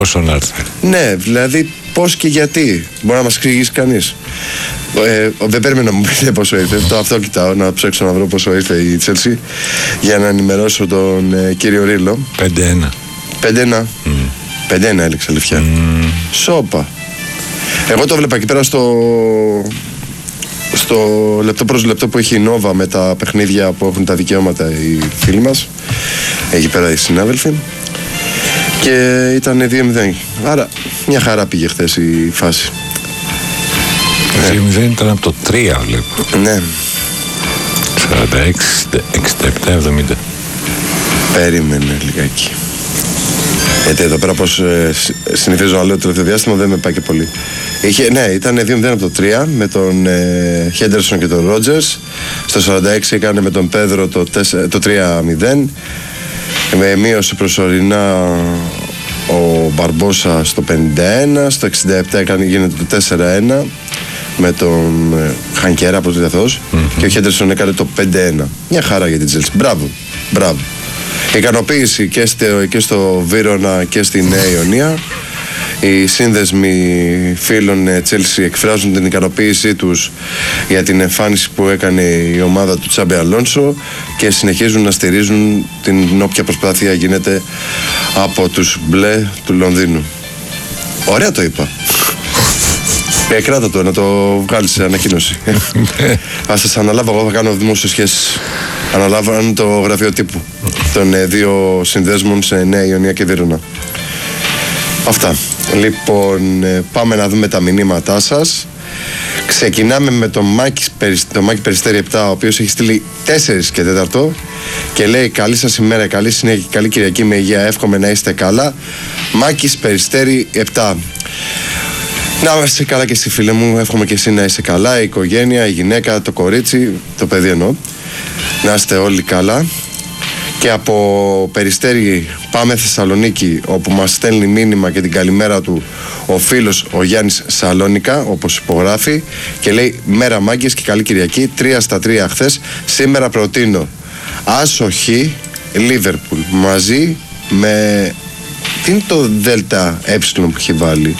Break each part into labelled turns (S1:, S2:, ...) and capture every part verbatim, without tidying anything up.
S1: Πόσο να έρθει.
S2: Ναι, δηλαδή πώς και γιατί. Μπορεί να μας εξηγήσει κανείς. Ε, δεν παίρνει να μου πείτε πόσο ήρθε. Το αυτό κοιτάω, να ψάξω να βρω πόσο ήρθε η Chelsea για να ενημερώσω τον ε, κύριο Ρίλο.
S1: πέντε ένα.
S2: πέντε ένα.
S1: Mm.
S2: πέντε ένα έλεξε αλήθεια.
S1: Mm.
S2: Σόπα. Εγώ το βλέπα εκεί πέρα στο, στο λεπτό προς λεπτό που έχει η Νόβα με τα παιχνίδια που έχουν τα δικαιώματα οι φίλοι μας. Εκεί πέρα οι συνάδελφοι. Και ήταν δύο μηδέν. Άρα μια χαρά πήγε χθες η φάση.
S1: δύο μηδέν ήταν από το τρία βλέπω.
S2: Ναι.
S1: σαράντα έξι, εξήντα επτά, εβδομήντα.
S2: Περίμενε λιγάκι. Γιατί εδώ πέρα πως ε, συνηθίζω να λέω το τελευταίο διάστημα δεν με πάει και πολύ. Είχε, ναι, ήταν δύο μηδέν από το τρία με τον ε, Χέντερσον και τον Ρότζερς. Στο σαράντα έξι έκανε με τον Πέδρο το, το τρία μηδέν. Με μείωση προσωρινά ο Μπαρμπόσα στο πενήντα ένα. Στο εξήντα επτά έκανε, γίνεται το τέσσερα ένα με τον ε, Χανκέρα από το διαθώς. Mm-hmm. Και ο Χέντερσον έκανε το πέντε ένα. Μια χαρά για την Chelsea. Μπράβο, μπράβο. Ικανοποίηση και στο, και στο Βύρωνα και στη Νέα Ιωνία. Οι σύνδεσμοι φίλων Chelsea εκφράζουν την ικανοποίησή τους για την εμφάνιση που έκανε η ομάδα του Τσάμπι Αλόνσο και συνεχίζουν να στηρίζουν την όποια προσπάθεια γίνεται από τους μπλε του Λονδίνου. Ωραία το είπα. Ε, κράτα το, να το βγάλεις σε ανακοίνωση. Ας σας αναλάβω, εγώ θα κάνω δημόσιες σχέσεις. Αναλάβαν το γραφείο τύπου των ε, δύο συνδέσμων σε Νέα Ιωνία και Βύρωνα. Αυτά. Λοιπόν, ε, πάμε να δούμε τα μηνύματά σας. Ξεκινάμε με τον Μάκη, το Μάκη Περιστέρη επτά, ο οποίος έχει στείλει τέσσερα και τέταρτο και λέει καλή σας ημέρα, καλή συνέχεια, καλή Κυριακή με υγεία, εύχομαι να είστε καλά. Μάκης Περιστέρη επτά. Να είστε καλά και εσύ φίλε μου, εύχομαι και εσύ να είσαι καλά, η οικογένεια, η γυναίκα, το κορίτσι, το παιδί εννοώ. Να είστε όλοι καλά. Και από Περιστέρη πάμε Θεσσαλονίκη, όπου μας στέλνει μήνυμα και την καλημέρα του ο φίλος ο Γιάννης Σαλόνικα, όπως υπογράφει, και λέει μέρα μάγκες και καλή Κυριακή, τρία στα τρία χθες. Σήμερα προτείνω Άσο Χ Λίβερπουλ μαζί με... Τι είναι το Δέλτα Ε που έχει βάλει?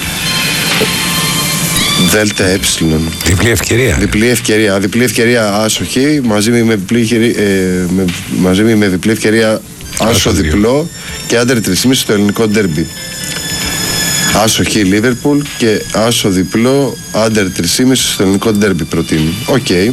S2: Δέλτα Ε.
S1: Διπλή ευκαιρία.
S2: Διπλή ευκαιρία. Διπλή ευκαιρία Άσο Χ μαζί με διπλή ευκαιρία, ε, με, μαζί με διπλή ευκαιρία Άσο διπλό και άντερ τρία κόμμα πέντε στο ελληνικό ντέρμπι. Άσο Χ Λίβερπουλ και Άσο διπλό άντερ τρία κόμμα πέντε στο ελληνικό ντέρμπι προτείνει. Οκ. Okay.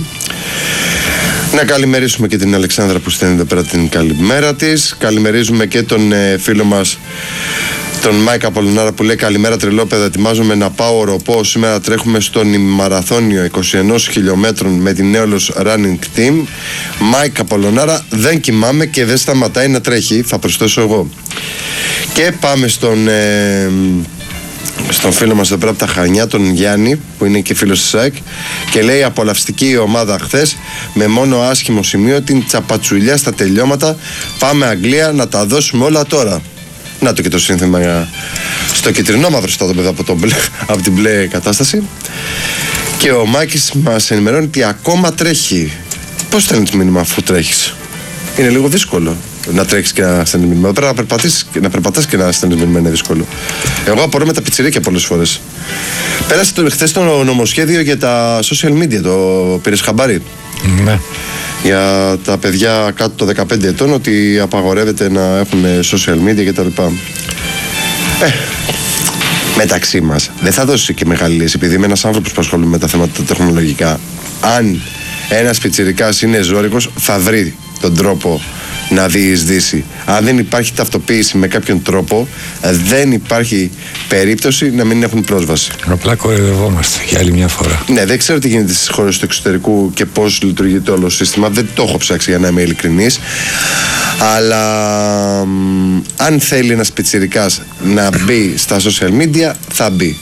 S2: Να καλημερίσουμε και την Αλεξάνδρα που στέλνει εδώ πέρα την καλημέρα της. Καλημερίζουμε και τον ε, φίλο μας τον Μάικα Απολωνάρα που λέει καλημέρα τρελόπαιδα, ετοιμάζομαι να πάω οροπό, σήμερα τρέχουμε στον ημιμαραθώνιο είκοσι ένα χιλιόμετρων με την Νέολος Running Team. Μάικα Απολωνάρα, δεν κοιμάμαι και δεν σταματάει να τρέχει, θα προσθέσω εγώ. Και πάμε στον ε, στον φίλο μας εδώ πέρα από τα Χανιά, τον Γιάννη που είναι και φίλος της ΑΕΚ, και λέει απολαυστική η ομάδα χθες με μόνο άσχημο σημείο την τσαπατσουλιά στα τελειώματα, πάμε Αγγλία να τα δώσουμε όλα τώρα. Να το και το σύνθημα στο κυτρινό μαύρο στο εδώ από, το μπλε, από την μπλε κατάσταση. Και ο Μάκης μας ενημερώνει ότι ακόμα τρέχει. Πώς στέλνεις μήνυμα αφού τρέχεις? Είναι λίγο δύσκολο να τρέχεις και να στέλνεις μήνυμα. Πρέπει να περπατήσεις, να περπατάς και να στέλνεις μήνυμα, είναι δύσκολο. Εγώ απορώ με τα πιτσιρίκια πολλές φορές. Πέρασε το, χθες το νομοσχέδιο για τα social media, το πήρες χαμπάρι?
S1: Ναι.
S2: Για τα παιδιά κάτω των δεκαπέντε ετών, ότι απαγορεύεται να έχουν social media κτλ. Ε, μεταξύ μας δεν θα δώσει και μεγάλη λύση, επειδή είμαι ένας άνθρωπος που ασχολούμαι με τα θέματα τεχνολογικά. Αν ένας πιτσιρικάς είναι ζώρικος, θα βρει τον τρόπο να διεισδύσει. Αν δεν υπάρχει ταυτοποίηση με κάποιον τρόπο, δεν υπάρχει περίπτωση να μην έχουν πρόσβαση.
S1: Απλά κοροϊδευόμαστε για άλλη μια φορά.
S2: Ναι, δεν ξέρω τι γίνεται στις χώρες του εξωτερικού και πώς λειτουργεί το όλο σύστημα. Δεν το έχω ψάξει για να είμαι ειλικρινής. Αλλά μ, αν θέλει ένας πιτσιρικάς να μπει στα social media, θα μπει.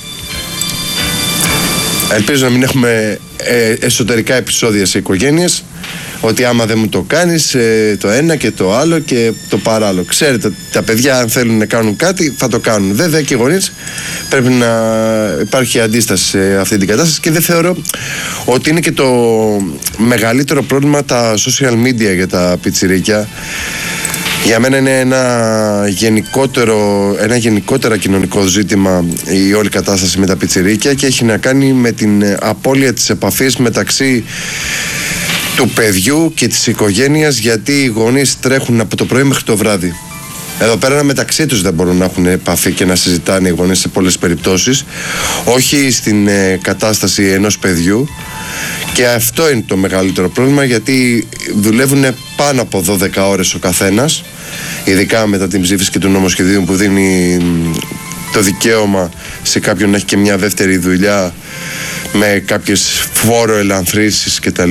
S2: Ελπίζω να μην έχουμε ε, εσωτερικά επεισόδια σε οικογένειες, ότι άμα δεν μου το κάνεις ε, το ένα και το άλλο και το παράλληλο. Ξέρετε, τα παιδιά αν θέλουν να κάνουν κάτι θα το κάνουν. Βέβαια και οι γονείς πρέπει να υπάρχει αντίσταση σε αυτή την κατάσταση, και δεν θεωρώ ότι είναι και το μεγαλύτερο πρόβλημα τα social media για τα πιτσιρίκια. Για μένα είναι ένα γενικότερο, ένα γενικότερα κοινωνικό ζήτημα η όλη κατάσταση με τα πιτσιρίκια και έχει να κάνει με την απώλεια της επαφής μεταξύ του παιδιού και της οικογένειας, γιατί οι γονείς τρέχουν από το πρωί μέχρι το βράδυ. Εδώ πέρα μεταξύ τους δεν μπορούν να έχουν επαφή και να συζητάνε οι γονείς σε πολλές περιπτώσεις, όχι στην ε, κατάσταση ενός παιδιού, και αυτό είναι το μεγαλύτερο πρόβλημα, γιατί δουλεύουν πάνω από δώδεκα ώρες ο καθένας, ειδικά μετά την ψήφιση και του νομοσχεδίου που δίνει το δικαίωμα σε κάποιον να έχει και μια δεύτερη δουλειά με κάποιες φόρο ελανθρήσεις κτλ.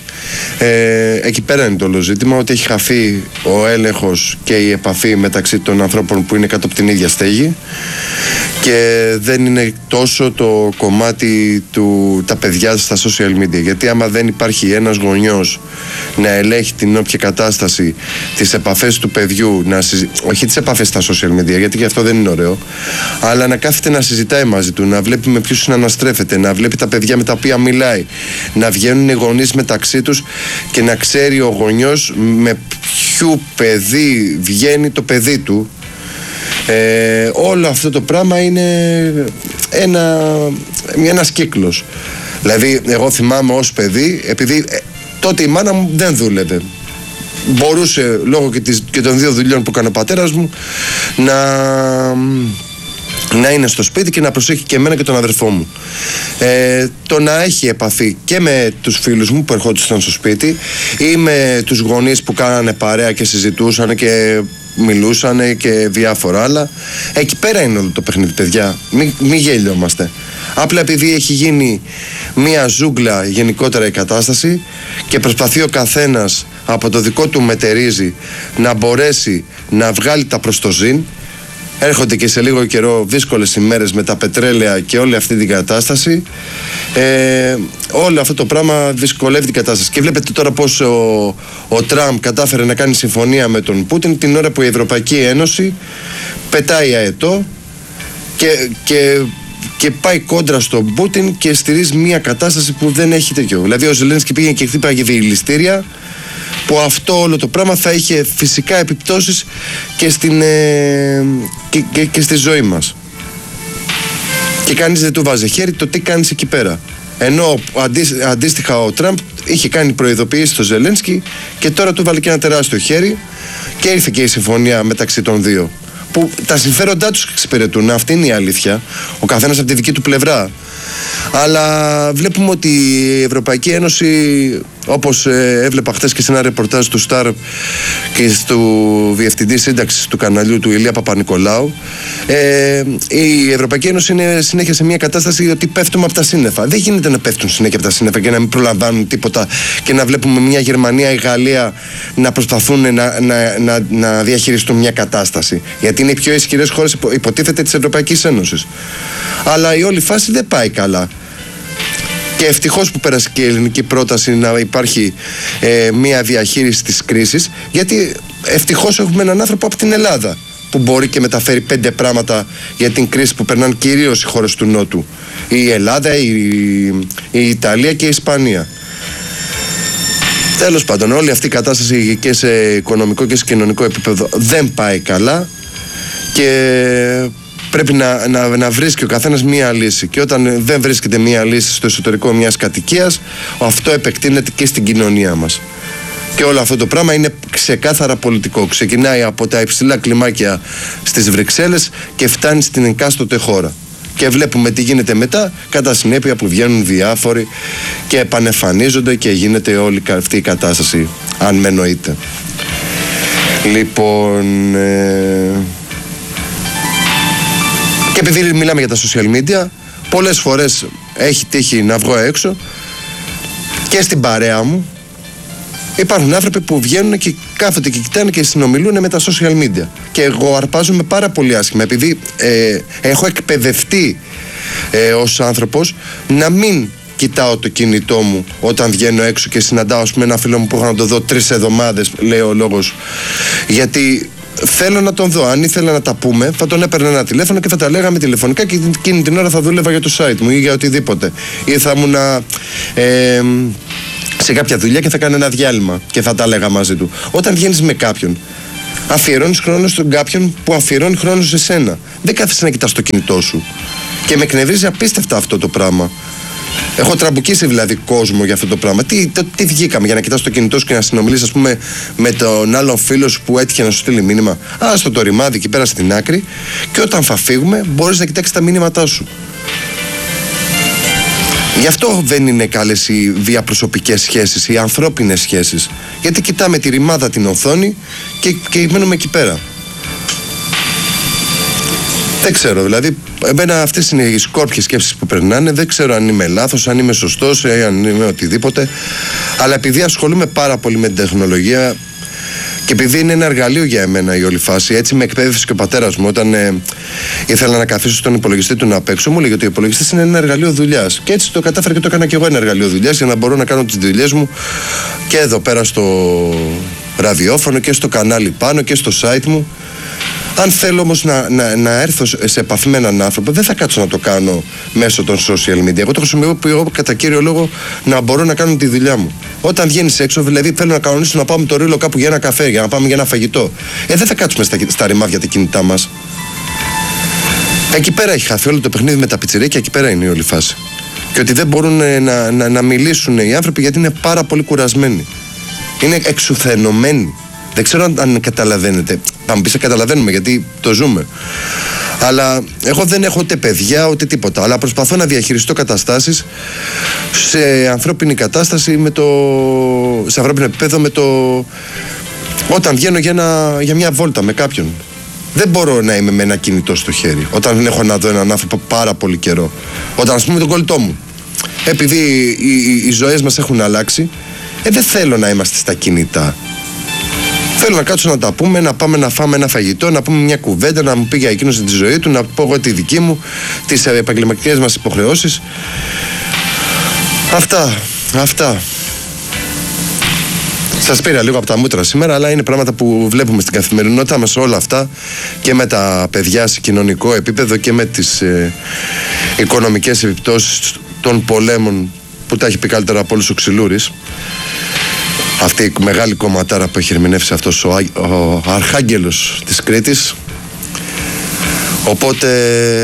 S2: Ε, εκεί πέρα είναι το όλο ζήτημα, ότι έχει χαθεί ο έλεγχος και η επαφή μεταξύ των ανθρώπων που είναι κάτω από την ίδια στέγη, και δεν είναι τόσο το κομμάτι του τα παιδιά στα social media, γιατί άμα δεν υπάρχει ένας γονιός να ελέγχει την όποια κατάσταση, τις επαφές του παιδιού, να συζη... όχι τις επαφές στα social media, γιατί και αυτό δεν είναι ωραίο, αλλά να κάθεται να συζητάει μαζί του, να βλέπει με ποιους συναναστρέφεται, να βλέπει τα παιδιά με τα οποία μιλάει, να βγαίνουν οι γονείς μεταξύ τους και να ξέρει ο γονιός με ποιο παιδί βγαίνει το παιδί του. Ε, όλο αυτό το πράγμα είναι ένα, ένας κύκλος. Δηλαδή εγώ θυμάμαι ως παιδί, επειδή ε, τότε η μάνα μου δεν δούλευε, μπορούσε λόγω και, της, και των δύο δουλειών που έκανε ο πατέρας μου να, να είναι στο σπίτι και να προσέχει και εμένα και τον αδερφό μου. Ε, το να έχει επαφή και με τους φίλους μου που ερχόντουσαν στο σπίτι ή με τους γονείς που κάνανε παρέα και συζητούσαν και μιλούσαν και διάφορα άλλα. Εκεί πέρα είναι όλο το παιχνίδι, παιδιά. Μην μη γέλιομαστε. Απλά επειδή έχει γίνει μία ζούγκλα γενικότερα η κατάσταση και προσπαθεί ο καθένας από το δικό του μετερίζει να μπορέσει να βγάλει τα προς το ζήν. Έρχονται και σε λίγο καιρό δύσκολες ημέρες με τα πετρέλαια και όλη αυτή την κατάσταση. Ε, όλο αυτό το πράγμα δυσκολεύει την κατάσταση. Και βλέπετε τώρα πως ο, ο Τραμπ κατάφερε να κάνει συμφωνία με τον Πούτιν την ώρα που η Ευρωπαϊκή Ένωση πετάει αετό και, και, και πάει κόντρα στον Πούτιν και στηρίζει μια κατάσταση που δεν έχει τέτοιο. Δηλαδή ο Ζελένσκι πήγε και χτύπαγε διελιστήρια, που αυτό όλο το πράγμα θα είχε φυσικά επιπτώσεις και, στην, ε, και, και, και στη ζωή μας. Και κανείς δεν του βάζει χέρι το τι κάνεις εκεί πέρα. Ενώ αντί, αντίστοιχα ο Τραμπ είχε κάνει προειδοποιήσεις στο Ζελένσκι και τώρα του βάλει και ένα τεράστιο χέρι και ήρθε και η συμφωνία μεταξύ των δύο. Που τα συμφέροντά τους εξυπηρετούν, αυτή είναι η αλήθεια. Ο καθένας από τη δική του πλευρά. Αλλά βλέπουμε ότι η Ευρωπαϊκή Ένωση, όπως ε, έβλεπα χθες και σε ένα ρεπορτάζ του Σταρ και του διευθυντή σύνταξης του καναλιού του Ηλία Παπα-Νικολάου, ε, η Ευρωπαϊκή Ένωση είναι συνέχεια σε μια κατάσταση ότι πέφτουμε από τα σύννεφα. Δεν γίνεται να πέφτουν συνέχεια από τα σύννεφα και να μην προλαμβάνουν τίποτα και να βλέπουμε μια Γερμανία, η Γαλλία να προσπαθούν να, να, να, να διαχειριστούν μια κατάσταση. Γιατί είναι οι πιο ισχυρές χώρες, υποτίθεται, της Ευρωπαϊκής Ένωσης. Αλλά η όλη φάση δεν πάει καλά. Και ευτυχώς που πέρασε και η ελληνική πρόταση να υπάρχει ε, μια διαχείριση της κρίσης, γιατί ευτυχώς έχουμε έναν άνθρωπο από την Ελλάδα που μπορεί και μεταφέρει πέντε πράγματα για την κρίση που περνάνε κυρίως οι χώρες του Νότου. Η Ελλάδα, η, η Ιταλία και η Ισπανία. Τέλος πάντων, όλη αυτή η κατάσταση και σε οικονομικό και σε κοινωνικό επίπεδο δεν πάει καλά και πρέπει να, να, να βρίσκει ο καθένας μία λύση. Και όταν δεν βρίσκεται μία λύση στο εσωτερικό μιας κατοικίας, αυτό επεκτείνεται και στην κοινωνία μας. Και όλο αυτό το πράγμα είναι ξεκάθαρα πολιτικό. Ξεκινάει από τα υψηλά κλιμάκια στις Βρυξέλλες και φτάνει στην εκάστοτε χώρα. Και βλέπουμε τι γίνεται μετά, κατά συνέπεια που βγαίνουν διάφοροι και επανεφανίζονται και γίνεται όλη αυτή η κατάσταση, αν με εννοείται. Λοιπόν... Ε... Και επειδή μιλάμε για τα social media, πολλές φορές έχει τύχει να βγω έξω και στην παρέα μου υπάρχουν άνθρωποι που βγαίνουν και κάθονται και κοιτάνε και συνομιλούν με τα social media. Και εγώ αρπάζομαι πάρα πολύ άσχημα, επειδή ε, έχω εκπαιδευτεί ε, ως άνθρωπος να μην κοιτάω το κινητό μου όταν βγαίνω έξω και συναντάω, ας πούμε, ένα φίλο μου που έχω να το δω τρεις εβδομάδες, λέει ο λόγος, γιατί θέλω να τον δω. Αν ήθελα να τα πούμε, θα τον έπαιρνα ένα τηλέφωνο και θα τα λέγαμε τηλεφωνικά και εκείνη την ώρα θα δούλευα για το site μου ή για οτιδήποτε. Ή θα ήμουν ε, σε κάποια δουλειά και θα κάνω ένα διάλειμμα και θα τα λέγα μαζί του. Όταν βγαίνεις με κάποιον, Αφιερώνεις χρόνο στον κάποιον που αφιερώνει χρόνο σε σένα. Δεν κάθεσαι να κοιτάς το κινητό σου. Και με εκνευρίζει απίστευτα αυτό το πράγμα. Έχω τραμπουκίσει δηλαδή κόσμο για αυτό το πράγμα. Τι, το, τι βγήκαμε για να κοιτάς το κινητό σου και να συνομιλείς, ας πούμε, με τον άλλον φίλο σου που έτυχε να σου στείλει μήνυμα. Άστο το ρημάδι εκεί πέρα στην άκρη, και όταν θα φύγουμε μπορείς να κοιτάξεις τα μήνυματά σου. Γι' αυτό δεν είναι καλές οι διαπροσωπικές σχέσεις, οι ανθρώπινες σχέσεις. Γιατί κοιτάμε τη ρημάδα, την οθόνη και, και μένουμε εκεί πέρα. Δεν ξέρω, δηλαδή, εμένα αυτές είναι οι σκόρπιες σκέψεις που περνάνε. Δεν ξέρω αν είμαι λάθος, αν είμαι σωστός ή αν είμαι οτιδήποτε. Αλλά επειδή ασχολούμαι πάρα πολύ με την τεχνολογία και επειδή είναι ένα εργαλείο για εμένα η όλη φάση, έτσι με εκπαίδευσε και ο πατέρας μου όταν ε, ήθελα να καθίσω στον υπολογιστή του να παίξω. Μου λέγε ότι ο υπολογιστής είναι ένα εργαλείο δουλειάς. Και έτσι το κατάφερα και το έκανα και εγώ ένα εργαλείο δουλειάς για να μπορώ να κάνω τις δουλειές μου και εδώ πέρα στο ραδιόφωνο και στο κανάλι πάνω και στο site μου. Αν θέλω όμως να, να, να έρθω σε επαφή με έναν άνθρωπο, δεν θα κάτσω να το κάνω μέσω των social media. Εγώ το χρησιμοποιώ κατά κύριο λόγο να μπορώ να κάνω τη δουλειά μου. Όταν βγαίνεις έξω, δηλαδή θέλω να κανονίσω να πάω με το ρίλο κάπου για ένα καφέ, για να πάμε για ένα φαγητό. Ε, δεν θα κάτσουμε στα, στα ρημάδια τα κινητά μας. Εκεί πέρα έχει χαθεί όλο το παιχνίδι με τα πιτσιρίκια, εκεί πέρα είναι η όλη φάση. Και ότι δεν μπορούν να, να, να μιλήσουν οι άνθρωποι γιατί είναι πάρα πολύ κουρασμένοι. Είναι εξουθενωμένοι. Δεν ξέρω αν, αν καταλαβαίνετε. Θα μου πεις, καταλαβαίνουμε γιατί το ζούμε. Αλλά εγώ δεν έχω ούτε παιδιά ούτε τίποτα. Αλλά προσπαθώ να διαχειριστώ καταστάσεις σε ανθρώπινη κατάσταση, με το, σε ανθρώπινο επίπεδο, με το, όταν βγαίνω για, ένα, για μια βόλτα με κάποιον. Δεν μπορώ να είμαι με ένα κινητό στο χέρι όταν δεν έχω να δω έναν άνθρωπο πάρα πολύ καιρό. Όταν, ας πούμε, τον κολλητό μου. Επειδή οι, οι, οι ζωές μας έχουν αλλάξει, ε, δεν θέλω να είμαστε στα κινητά. Θέλω να κάτσω να τα πούμε, να πάμε να φάμε ένα φαγητό, να πούμε μια κουβέντα, να μου πει για εκείνος τη ζωή του, να πω εγώ τη δική μου, τις επαγγελματικές μας υποχρεώσεις. Αυτά, αυτά. Σας πήρα λίγο από τα μούτρα σήμερα, αλλά είναι πράγματα που βλέπουμε στην καθημερινότητα μας όλα αυτά, και με τα παιδιά σε κοινωνικό επίπεδο και με τις ε, οικονομικές επιπτώσεις των πολέμων που τα έχει πει καλύτερα από όλους ο Ξυλούρης. Αυτή η μεγάλη κομματάρα που έχει ερμηνεύσει αυτός ο, ο αρχάγγελος της Κρήτης. Οπότε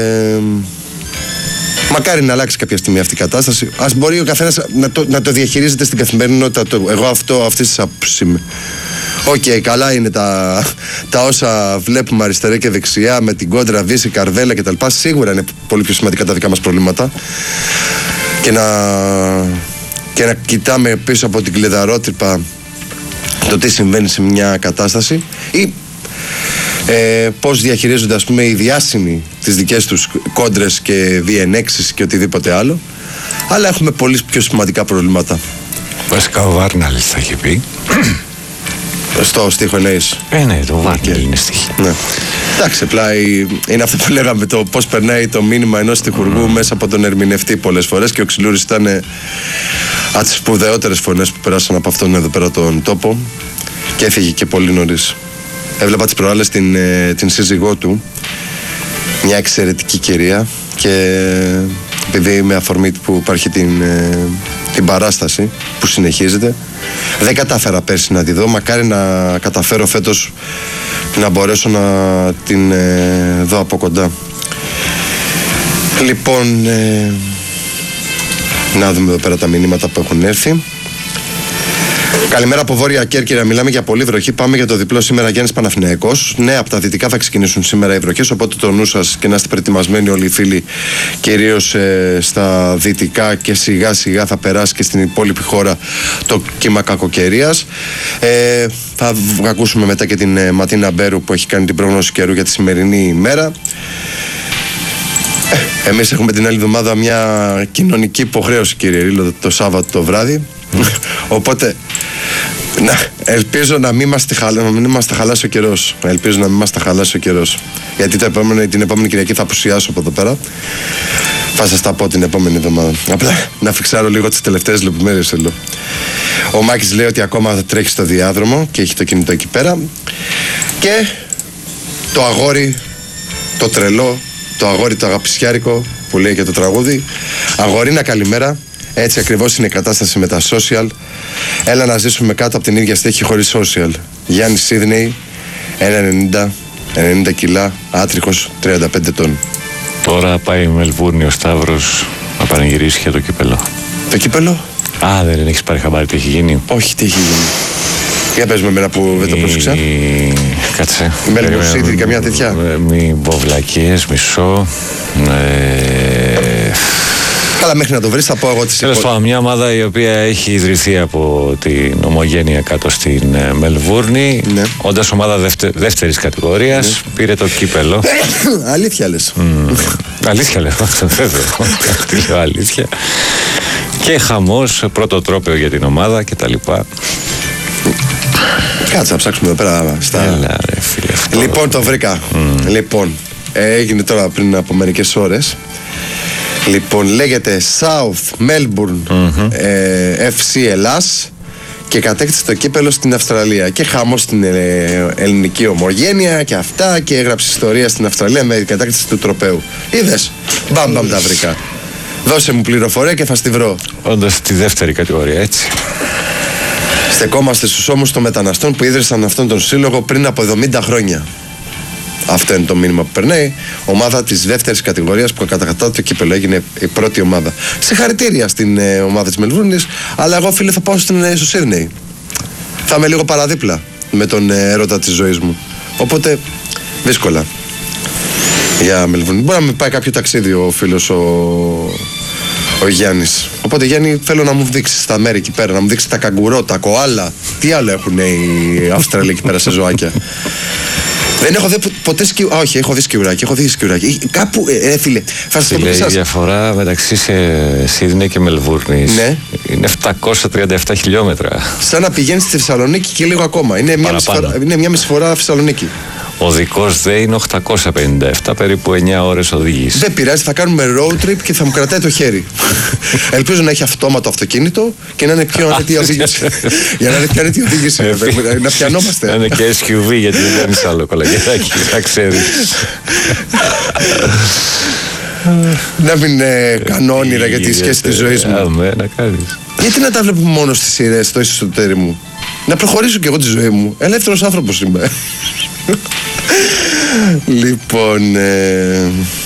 S2: μακάρι να αλλάξει κάποια στιγμή αυτή η κατάσταση. Ας μπορεί ο καθένας να το, να το διαχειρίζεται στην καθημερινότητα. Εγώ αυτό, αυτής της άποψης είμαι. Οκ, okay, καλά είναι τα, τα όσα βλέπουμε αριστερά και δεξιά με την κόντρα, Δύση, Καρβέλα κτλ. Σίγουρα είναι πολύ πιο σημαντικά τα δικά μας προβλήματα. Και να... και να κοιτάμε πίσω από την κλειδαρότρυπα το τι συμβαίνει σε μια κατάσταση, ή ε, πώς διαχειρίζονται, ας πούμε, οι διάσημοι τις δικές τους κόντρες και διενέξεις και οτιδήποτε άλλο. Αλλά έχουμε πολύ πιο σημαντικά προβλήματα.
S1: Βασικά ο Βάρναλης θα έχει πει.
S2: Στο στίχο εννοείς?
S1: Ε, ναι, το Βάρναλη είναι στίχο.
S2: Ναι. Εντάξει, απλά είναι αυτό που λέγαμε, το πώς περνάει το μήνυμα ενός στιχουργού mm. μέσα από τον ερμηνευτή πολλές φορές, και ο Ξυλούρης ήταν από τις σπουδαιότερες φωνές που περάσαν από αυτόν εδώ πέρα τον τόπο, και έφυγε και πολύ νωρίς. Έβλεπα τις προάλλες την, την σύζυγό του, μια εξαιρετική κυρία, και επειδή με αφορμή που υπάρχει την, την παράσταση που συνεχίζεται, δεν κατάφερα πέρσι να τη δω. Μακάρι να καταφέρω φέτος να μπορέσω να την ε, δω από κοντά. Λοιπόν, ε, να δούμε εδώ πέρα τα μηνύματα που έχουν έρθει. Καλημέρα από Βόρεια Κέρκυρα. Μιλάμε για πολύ βροχή. Πάμε για το διπλό σήμερα Γιάννης Παναθηναϊκός. Ναι, από τα δυτικά θα ξεκινήσουν σήμερα οι βροχές. Οπότε το νου σας και να είστε προετοιμασμένοι όλοι οι φίλοι, κυρίως ε, στα δυτικά, και σιγά σιγά θα περάσει και στην υπόλοιπη χώρα το κύμα κακοκαιρίας. Ε, θα ακούσουμε μετά και την ε, Ματίνα Μπέρου που έχει κάνει την πρόγνωση καιρού για τη σημερινή ημέρα. Ε, εμείς έχουμε την άλλη εβδομάδα μια κοινωνική υποχρέωση, κύριε Ρίλο, το Σάββατο το βράδυ. Οπότε να, ελπίζω να μην μας τα χαλάσει ο καιρός. Ελπίζω να μην μας τα χαλάσει ο καιρός. Γιατί το επόμενο, την επόμενη Κυριακή θα απουσιάσω από εδώ πέρα. Θα σας τα πω την επόμενη εβδομάδα. Απλά να φιξάρω λίγο τις τελευταίες λεπτομέρειες εδώ. Ο Μάκης λέει ότι ακόμα θα τρέχει στο διάδρομο και έχει το κινητό εκεί πέρα. Και το αγόρι, το τρελό, το αγόρι το αγαπησιάρικο που λέει και το τραγούδι. Αγορίνα, καλημέρα. Έτσι ακριβώς είναι η κατάσταση με τα social. Έλα να ζήσουμε κάτω από την ίδια στέχη χωρίς social. Γιάννη Σίδνεϊ, ένα ενενήντα, ενενήντα κιλά, άτριχος, τριάντα πέντε τόν.
S1: Τώρα πάει η Μελβούρνη ο Σταύρος να πανηγυρίσει για το κύπελο.
S2: Το κύπελο?
S1: Α, δεν έχεις πάρει χαμπάρι τι έχει γίνει?
S2: Όχι, τι έχει γίνει. Για πες με εμένα που δεν το πρόσεξα.
S1: Η... Κάτσε.
S2: Η Melbourne City, καμιά τέτοια.
S1: Μη μποβλακίες, μισό. Ε...
S2: Καλά, μέχρι να το βρεις θα πω εγώ τις
S1: Τέλος πάντων, μια ομάδα η οποία έχει ιδρυθεί από την Ομογένεια κάτω στην Μελβούρνη,
S2: ναι.
S1: όντας ομάδα δευτε... δεύτερης κατηγορίας, ναι. πήρε το κύπελο.
S2: Αλήθεια λες?
S1: Mm, αλήθεια λέω, βέβαια. Τι λέω, αλήθεια. Και χαμός, πρώτο τρόπαιο για την ομάδα κτλ.
S2: Κάτσε να ψάξουμε εδώ πέρα στα...
S1: Έλα, ρε, φίλε, αυτό...
S2: Λοιπόν, το βρήκα. Mm. Λοιπόν, έγινε τώρα πριν από μερικές ώρες. Λοιπόν, λέγεται South Melbourne mm-hmm. ε, εφ σι Ελλάς και κατέκτησε το κύπελο στην Αυστραλία. Και χαμός στην ε, ελληνική ομογένεια και αυτά, και έγραψε ιστορία στην Αυστραλία με κατάκτηση του τροπαίου. Είδες, μπαμ μπαμ τα βρήκα. Δώσε μου πληροφορία και θα στη βρω.
S1: Όντως στη δεύτερη κατηγορία, έτσι.
S2: Στεκόμαστε στους ώμους των μεταναστών που ίδρυσαν αυτόν τον σύλλογο πριν από εβδομήντα χρόνια. Αυτό είναι το μήνυμα που περνάει. Ομάδα της δεύτερης κατηγορίας που κατακτά το κύπελο. Έγινε η πρώτη ομάδα. Συγχαρητήρια στην ε, ομάδα της Μελβούρνης. Αλλά εγώ, φίλε, θα πάω στην, ε, στο Σίδνεϊ. Θα είμαι λίγο παραδίπλα με τον ε, έρωτα της ζωής μου. Οπότε δύσκολα για Μελβούρνη. Μπορεί να με πάει κάποιο ταξίδι ο φίλος ο, ο Γιάννης. Οπότε, Γιάννη, θέλω να μου δείξεις τα μέρη εκεί πέρα, να μου δείξεις τα καγκουρό, τα κοάλα. Τι άλλο έχουν οι Αυστραλοί εκεί πέρα σε ζωάκια. Δεν έχω δει ποτέ σκιου... Α, όχι, έχω δει σκιουράκι, έχω δει σκιουράκι. Κάπου, ε, φίλε, θα σας το πω.
S1: Η διαφορά μεταξύ σε Σίδνεϊ και Μελβούρνης, ναι, είναι επτακόσια τριάντα επτά χιλιόμετρα. Σαν
S2: να πηγαίνεις στη Θεσσαλονίκη και λίγο ακόμα. Είναι μια, μισή φορά, είναι μια μισή φορά Θεσσαλονίκη.
S1: Ο δικός δε είναι οκτακόσια πενήντα επτά, περίπου εννιά ώρες οδήγηση.
S2: Δεν πειράζει, θα κάνουμε road trip και θα μου κρατάει το χέρι. Ελπίζω να έχει αυτόματο αυτοκίνητο και να είναι πιο ανετή οδήγηση. Για να είναι πιο ανετή οδήγηση, να πιανόμαστε.
S1: Να είναι και ες κιου βι, γιατί δεν κάνεις άλλο κολαγεράκι, να ξέρεις.
S2: Να μην κάνω όνειρα για τη σχέση της ζωής μου.
S1: Αμέ, να κάνεις.
S2: Γιατί να τα βλέπω μόνο στις σειρές, στο εσωτερικό μου. Να προχωρήσω κι εγώ τη ζωή μου. Ελεύθερος άνθρωπος είμαι. Λοιπόν, ε,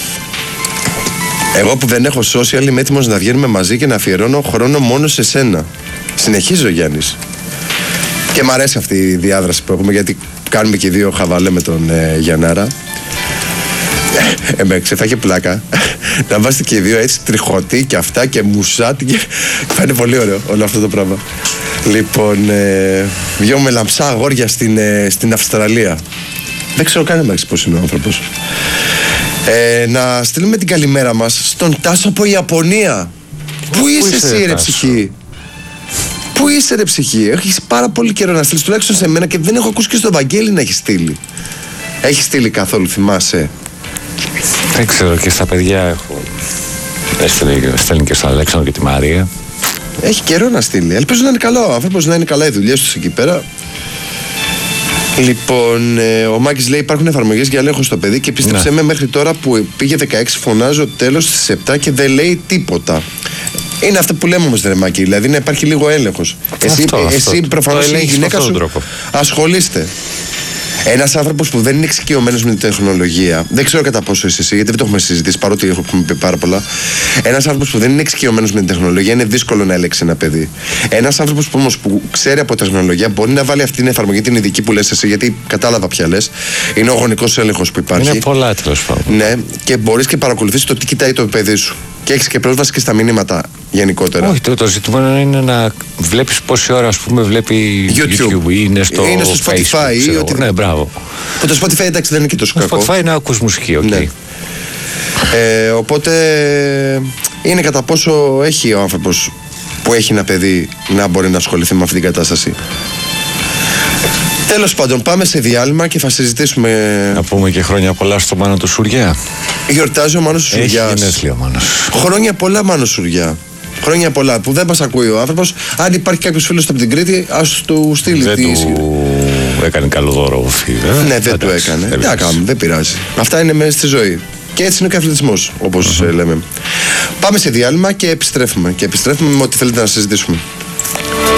S2: εγώ που δεν έχω social είμαι έτοιμος να βγαίνουμε μαζί και να αφιερώνω χρόνο μόνο σε σένα. Συνεχίζει ο Γιάννης. Και μ' αρέσει αυτή η διάδραση που έχουμε, γιατί κάνουμε και δύο χαβαλέ με τον ε, Γιαννάρα. Ε, με ξεφάγε πλάκα. Να βάζετε και οι δύο έτσι τριχωτοί και αυτά και μουσάτι και... Θα είναι πολύ ωραίο όλο αυτό το πράγμα. Λοιπόν, ε, δυο με λαμψά αγόρια στην, ε, στην Αυστραλία. Δεν ξέρω καν εντάξει πώς είναι ο άνθρωπος. Ε, να στείλουμε την καλημέρα μας στον Τάσο από Ιαπωνία. Πού, Πού είσαι, είσαι εσύ ρε ψυχή? Πού είσαι ρε ψυχή? Έχεις πάρα πολύ καιρό να στείλεις, τουλάχιστον σε μένα, και δεν έχω ακούσει και στον Βαγγέλη να έχει στείλει. Έχει στείλει καθόλου, θυμάσαι?
S1: Δεν ξέρω, και στα παιδιά έχω. Στέλνει και στον Αλέξανδρο και τη Μαρία.
S2: Έχει καιρό να στείλει. Ελπίζω να είναι καλό ο άνθρωπος, να είναι καλά οι δουλειές τους εκεί πέρα. Λοιπόν, ε, ο Μάκης λέει: υπάρχουν εφαρμογές για έλεγχο στο παιδί και πίστεψε με, μέχρι τώρα που πήγε δεκαέξι φωνάζω τέλος στις επτά και δεν λέει τίποτα. Είναι αυτό που λέμε όμως, ρε Μάκη, δηλαδή να υπάρχει λίγο έλεγχος. Εσύ,
S1: αυτό,
S2: εσύ προφανώς η γυναίκα σου ασχολείστε. Ένας άνθρωπος που δεν είναι εξοικειωμένος με την τεχνολογία, δεν ξέρω κατά πόσο είσαι εσύ, γιατί δεν το έχουμε συζητήσει παρότι έχουμε πει πάρα πολλά. Ένας άνθρωπος που δεν είναι εξοικειωμένος με την τεχνολογία είναι δύσκολο να ελέγξει ένα παιδί. Ένας άνθρωπος που όμως που ξέρει από τεχνολογία μπορεί να βάλει αυτή την εφαρμογή, την ειδική που λες εσύ, γιατί κατάλαβα πια λες. Είναι ο γονικός έλεγχος που υπάρχει.
S1: Είναι πολλά τέλος πάντων.
S2: Ναι, και μπορείς και παρακολουθείς το τι κοιτάει το παιδί σου. Και έχεις και πρόσβαση και στα μηνύματα γενικότερα.
S1: Όχι, το, το ζητούμενο είναι να βλέπεις πόση ώρα, ας πούμε, βλέπει
S2: YouTube,
S1: YouTube ή είναι στο,
S2: είναι στο Spotify.
S1: Facebook,
S2: Ή ότι...
S1: Ναι, μπράβο.
S2: Που το Spotify εντάξει δεν είναι και τόσο
S1: το
S2: κακό.
S1: Το Spotify είναι να ακούς μουσική, okay.
S2: Ναι. Ε, οπότε είναι κατά πόσο έχει ο άνθρωπος που έχει ένα παιδί να μπορεί να ασχοληθεί με αυτή την κατάσταση. Τέλος πάντων, πάμε σε διάλειμμα και θα συζητήσουμε.
S1: Να πούμε και χρόνια πολλά στο Μάνο του Σουριά.
S2: Γιορτάζει ο Μάνος του Σουριάς.
S1: Έχει γενέθλια ο Μάνος.
S2: Χρόνια πολλά, Μάνο Σουριά. Χρόνια πολλά που δεν μας ακούει ο άνθρωπος. Αν υπάρχει κάποιος φίλος από την Κρήτη, ας του στείλει.
S1: Δεν του έκανε καλό δώρο ο φίλος.
S2: Ναι, δεν του έκανε. Τι να κάνουμε, δεν πειράζει. Αυτά είναι μέσα στη ζωή. Και έτσι είναι ο καθλητισμός, όπως mm-hmm. λέμε. Πάμε σε διάλειμμα και επιστρέφουμε. Και επιστρέφουμε με ό,τι θέλετε να συζητήσουμε.